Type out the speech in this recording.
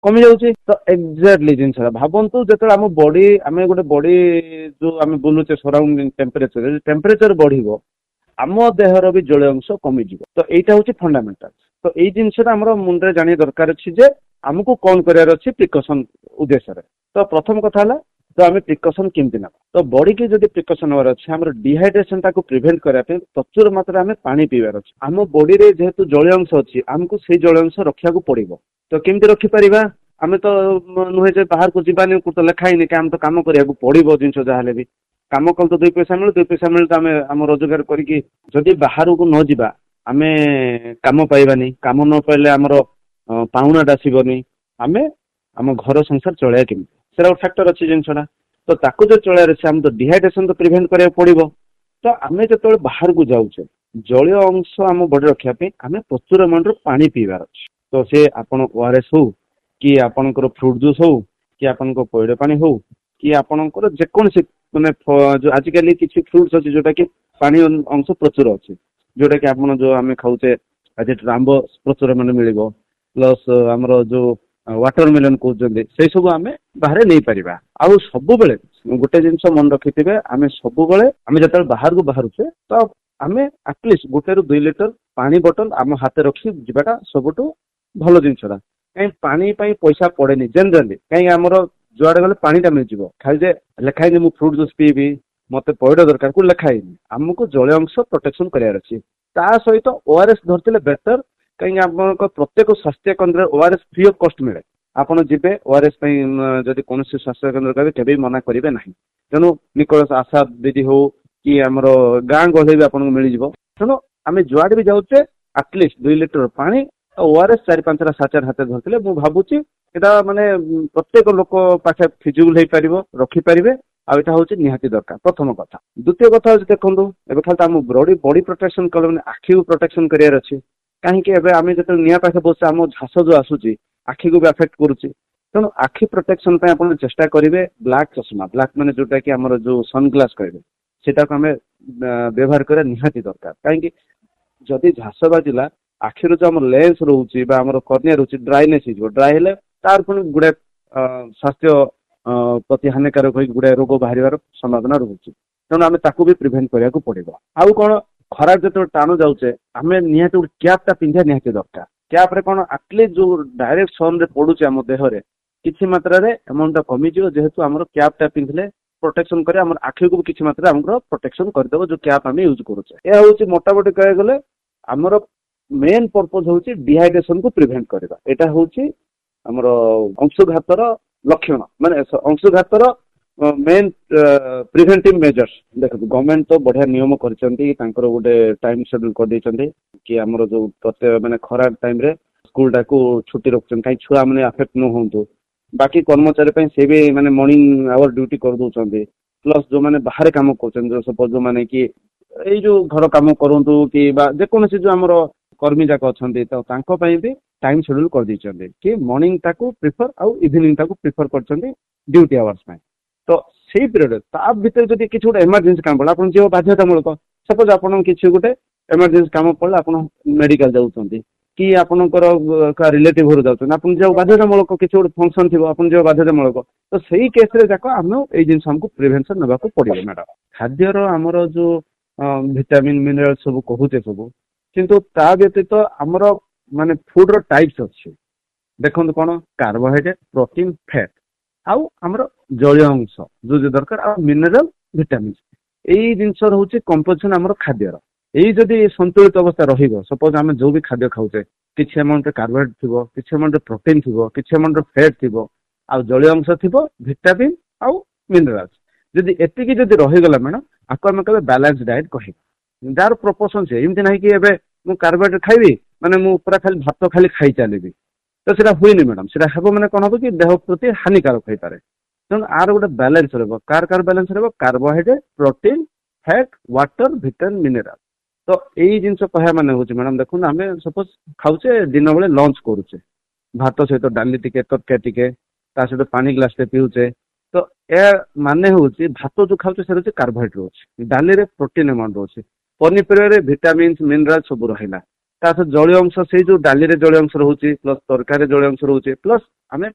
कमी जाऊँगी। तो एक्जाक्टली जिनस भावतु जो आम बॉडी आम गोटे बॉडी जो आम बुलूचे सराउंडिंग टेम्परेचर बढ़ आम देहर भी जल अंश कमिज। तो यहाँ हूँ फंडामेंटाल। तो यही जिनसा आम मुंडे जाना दरकार अच्छी जे आमको कौन करार अच्छी प्रिकसन उद्देश्य। तो प्रथम कथा है तो आम प्रिकसन केमती ना तो बॉडी की जब प्रिकसन हमारे अच्छे आम डिहाइड्रेशन टाक प्रिभेन्ट करने प्रचुर मात्रा आम पानी पीबार अच्छे। आम बॉडी रे जेहेतु जल अंश अच्छी आमको से जल अंश रखा पड़ो। तो केमती रखिपर आम तो नुहे बाहर को जीवानी तो लिखाई कि आम तो कम करा पड़ो जिन जहाँ भी कम कल तो 2 पैसा मिले 2 पैसा मिले तो आम आम रोजगार करके जदि बाहर को न जा आम कम पाइबानी कम न पाइले आमर पाउनाटा आसबनी आम आम घर संसार चलया केमती से फैक्टर अच्छी जिनसा। तो ताको जो चलार अच्छे आम तो डिहाइड्रेशन तो प्रिभेन्ट करा पड़ो। तो आम जो बाहर को जाऊे जलीय अंश आम बॉडी रखापी आम प्रचुर अमाउंट पानी पीबार अच्छे। तो सी आपन ओआरएस हो कि आपनकर फ्रूट जूस हो कि आपनको पैड़ पानी हो कि आपनकर जेकोसी माने जो आजिकल किसी फ्रुट्स अच्छे जोटा कि पानी अंश प्रचुर अच्छे जोटा कि आप जो आम खाऊे आज आंब प्रचुर माने मिल प्लस आमर जो वाटरमेलन कहते से सब आम बाहर नहीं पार। आउ सब गोटे जिन मन रखि आम सब आम जो बाहर को बाहरुचे तो आम एटलिस्ट 1 ରୁ 2 लीटर पानी बोतल आम हाथ रखी जाटा सबुठ भल जिनसा। कहीं पानी पैसा पड़ेनि जेनराली कहीं आमर जुआड़े गले पानीटा मिल खाली लिखाई मुझे फ्रुट जूस पीबी मत पैड़ दरकार को लिखाई आमको जल अंश प्रोटेक्शन करार अच्छी। ता सहित ओआरएस धरते बेटर कहीं आप प्रत्येक स्वास्थ्य केन्द्र ओआरएस फ्री ऑफ कॉस्ट मिले आपड़ जी ओआरएस जब कौन स्वास्थ्य केन्द्र कहे केवे मना करेंगे ना। तेणु निकट आशा दीदी हो कि आमर गाँ गहली भी आपको मिल जाव। तेणु आम जुआड़े भी जाऊे एटलिस्ट 2 लीटर पानी ओआरएस 4-5टा साचार हाथ धरते मुझे भावुची यहाँ माने प्रत्येक लोक पाखे फिजिबल हो पार रखिपारे आटा हूँ निहाती दरकार प्रथम कथा। द्वितीय कथा हूँ देखो एवं खाली आम बॉडी प्रोटेक्शन कले मैंने आखि को प्रोटेक्शन करार अच्छे कहीं आम जो निआ पाखे बस आम झास जो आसूसी आखि को भी अफेक्ट करुच्ची। तेणु आखि प्रोटेक्शन आप चेष्टा करेंगे ब्लैक चश्मा ब्लैक मैंने जोटा कि आम जो सनग्लास कहे सेटा आम व्यवहार करा निहाती दरकार कहीं जदि झास बाजिला आखिर जो आम लेंस रोचे कर्निया रोचे ड्राइनेस ड्राई है तार पुणी गुड़े स्वास्थ्य प्रति हानिकारक हो गुड़ाए रोग बाहर संभावना रोचे। तेणु आम ताकू भी प्रिभेन्ट करा पड़ो। आउ कौन खरा जो टाणु जाऊे आम निहाती गोटे कैपटा पिंधा निहाती दरकार। कैप्रे कौन एटलिस्ट जो डायरेक्ट सन रे पड़ुचे आम देहरे किसी मात्रा अमाउंट कमिज जेहेतु आम कैपटा पिंधले प्रोटेक्शन करे आम आखि को भी किसी मात्रा आम प्रोटेक्शन करदेव जो कैप आम यूज करुचे। यह हूँ मोटामोटी कह गले आमर मेन पर्पज हूँ डिहाइड्रेशन को प्रिभेन्ट करवा। यहाँ हूँ आमर अंशुघातर लक्षण माने अंशुघातर मेन प्रिभेंटिव मेजर्स। देखो गवर्नमेंट तो बढ़िया नियम कर गोटे टाइम शेड्यूल कर कि आमर जो प्रत्येक माने खरा टाइम रे स्कूल टाक छुट्टी रखुन कहीं छुआ मैंने अफेक्ट न हो। बाकी कर्मचारी से भी माने मॉर्निंग आवर ड्यूटी कर दौरान प्लस जो मैंने बाहर कम कर सपोज जो मैंने कि जो घर कम करूँ कि जेकोसी जो आमर कर्मी जाक अच्छा तो भी टाइम शेड्यूल कर देते कि मॉर्निंग टाक प्रिफर आउ इवनिंग टाक प्रिफर कर ड्यूटी आवर्स में। तो से पीरियड ता भीतर जब किसी गोटे इमरजेन्सी काम पड़ा आप जो बाध्यतामूलक सपोज आप किसी गोटे इमरजेन्सी काम पड़ा आप मेडिकल जाऊँगी कि आपंकर रिलेटिव घर जाऊँ आप जो बाध्यतामूलक किसी गोटे फंक्शन थी आप जो बाध्यतामूलक तो सही केस जाक आम ये जिन हमको प्रिभेन्शन ना पड़ो। मैडम खाद्यर आमर जो विटामिन मिनरल सब कहूचे सब किंतु ता व्यतीत आमर माने फूड रो टाइप्स अच्छे देखो कौन कार्बोहाइड्रेट प्रोटीन फैट आउ आमर जलीय अंश जो दरकार आ मिनरल विटामिन यही जिनस रोचे कंपोजिशन आमर खाद्यर यही जदि संतुलित अवस्था रहिबो सपोज आम जो भी खाद्य खाऊे किसी अमाउंट कार्बोहाइड्रेट थी किसी अमाउंट प्रोटीन थी किसी अमाउंट फैट थी आ जलीय अंश थी विटामिन आउ मिनरल्स जदि एतिकी जदि रहीगला मैडम आपको आम कहे बैलेंस डाएट कह जार प्रपोर्शन से एमती ना कि एबे मु कार्बोहाइड्रेट खाइबी माने मु पूरा खाली भात खाली खाई चलिबी तो सेटा हुईनि मैडम सेटा हेबो माने कोन हो कि देह प्रति हानिकारक होई पारे। तेणु आर गोटे बैलेंस रहबो कार बैलेंस रहबो carbohydrate protein fat water vitamin mineral. तो यही जिनस कह माने होची मैडम देखो आम सपोज खाऊचे दिन बेले लंच करूचे भात सहित डाली टिके तरकारी टिके ता सहित पानी ग्लास टे पीऊचे तो ए माने होची भात जो खाऊचे से होची कार्बोहाइड्रेट होची डाली रे प्रोटीन अमाउंट होची पनीपरिया विटामिन मिनरल सब रहिला ता जलीय अंश से जो डाली रे जलीय अंश रोचे प्लस तरकारी जलीय अंश रोचे प्लस आम